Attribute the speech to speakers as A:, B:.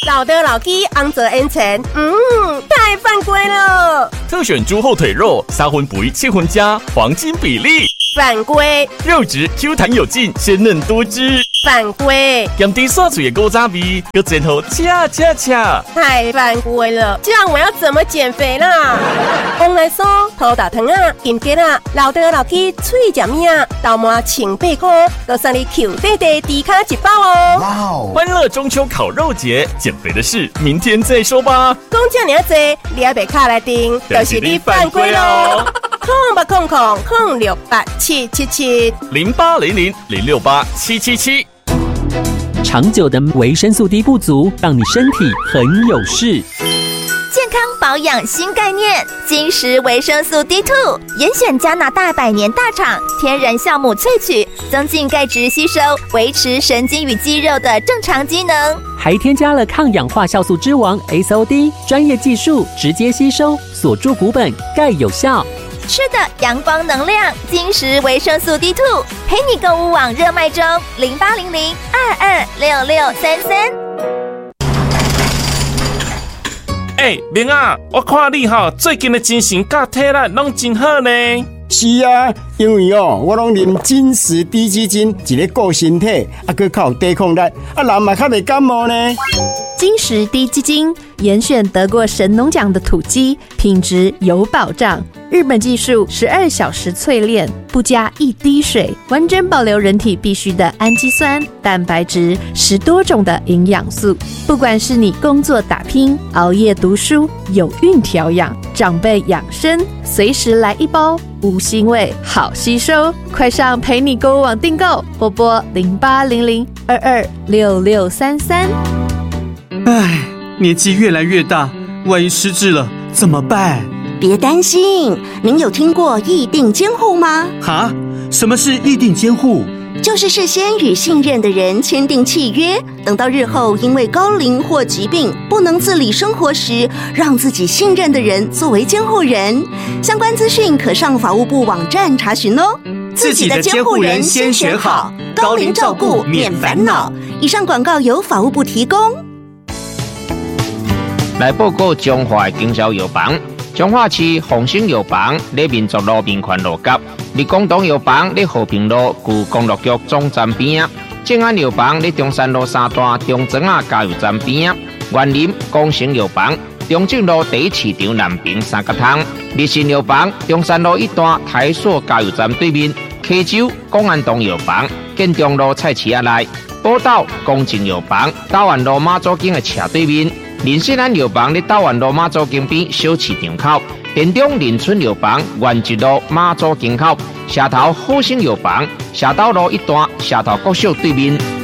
A: 老的老鸡昂着恩前，太犯规了。
B: 特选猪后腿肉，3分肥7分佳，黄金比例。
A: 犯规。
B: 肉质 Q 弹有劲，鲜嫩多汁。
A: 犯规。
B: 咸甜刷嘴的古早味，搁前后恰。
A: 太犯规了，这样我要怎么减肥啦？往来说，土豆汤啊、金桔啊、老的老鸡脆食面啊、豆麻1,800块，都送你 Q 弟弟低卡1包哦！
C: 哇哦！
B: 欢乐中秋烤肉节，减肥的事明天再说吧。
A: 讲这么多，你也别卡来订，就是你犯规咯！0800-068-777
B: 0800-068-777。
D: 长久的维生素 D 不足，让你身体很有事。
E: 健康保养新概念，金石维生素 D2， 严选加拿大100年大厂天然酵母萃取，增进钙质吸收，维持神经与肌肉的正常机能。
D: 还添加了抗氧化酵素之王 SOD， 专业技术直接吸收，锁住骨本，钙有效。
E: 吃的阳光能量，金石维生素 D2， 陪你购物网热卖中，0800-226633。
F: 明啊，我看你最近的精神甲体力拢真好呢。
G: 是啊，因为我拢啉金石低基金，一个顾身体，还靠抵抗力，人嘛较袂感冒呢。
H: 金石低基金严选得过神农奖的土鸡，品质有保障。日本技术12小时淬炼，不加1滴水，完整保留人体必需的氨基酸、蛋白质，10多种的营养素。不管是你工作打拼、熬夜读书、有孕调养、长辈养生，随时来一包，无腥味，好吸收。快上陪你购物网订购，拨拨0800-226633。
I: 唉，年纪越来越大，万一失智了怎么办？
J: 别担心，您有听过议定监护吗？
I: 哈？什么是议定监护？
J: 就是事先与信任的人签订契约，等到日后因为高龄或疾病不能自理生活时，让自己信任的人作为监护人。相关资讯可上法务部网站查询哦。
I: 自己的监护人先选好，高龄照顾免烦恼。
J: 以上广告由法务部提供。
K: 来报告中华经销药房。彰化市丰兴药房在民族路民权路角，立广东药房在和平路旧公路局总站边，正安药房在中山路3段中庄仔加油站边，园林光成药房中正路第1市场南平3角通，立信药房中山路1段台塑加油站对面，溪州公安东药房建中路菜市仔内，宝岛公正药房大湾路马祖径的斜对面。林信安药房在大湾路马祖径边小市场口，田中林村药房原一路马祖径口，社头好生药房社斗路1段社头国小对面。